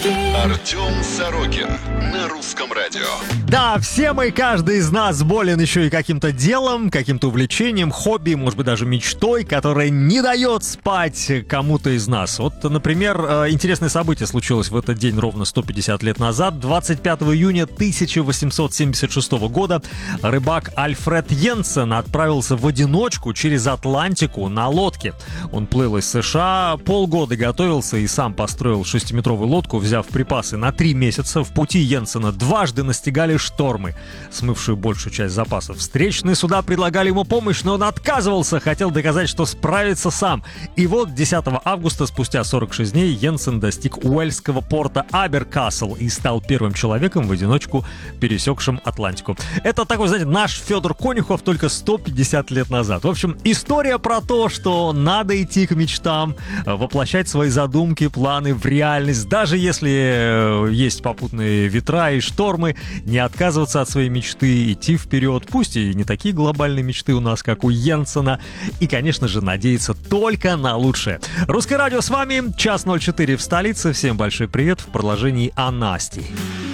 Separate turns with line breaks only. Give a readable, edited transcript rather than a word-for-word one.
Артем Сорокин на Русском радио.
Да, все мы, каждый из нас болен еще и каким-то делом, каким-то увлечением, хобби, может быть, даже мечтой, которая не дает спать кому-то из нас. Вот, например, интересное событие случилось в этот день ровно 150 лет назад. 25 июня 1876 года рыбак Альфред Йенсен отправился в одиночку через Атлантику на лодке. Он плыл из США, полгода готовился и сам построил 6-метровую лодку, взяв припасы на 3 месяца. В пути Йенсена дважды настигали штормы, смывшие большую часть запасов. Встречные суда предлагали ему помощь, но он отказывался, хотел доказать, что справится сам. И вот 10 августа, спустя 46 дней, Йенсен достиг уэльского порта Аберкасл и стал первым человеком в одиночку, пересекшим Атлантику. Это такой, знаете, наш Федор Конюхов, только 150 лет назад. В общем, история про то, что надо идти к мечтам, воплощать свои задумки, планы в реальность, даже если есть попутные ветра и штормы, не отказываться от своей мечты, идти вперед, пусть и не такие глобальные мечты у нас, как у Йенсена, и, конечно же, надеяться только на лучшее. Русское радио с вами, час 04 в столице. Всем большой привет в продолжении о Насте.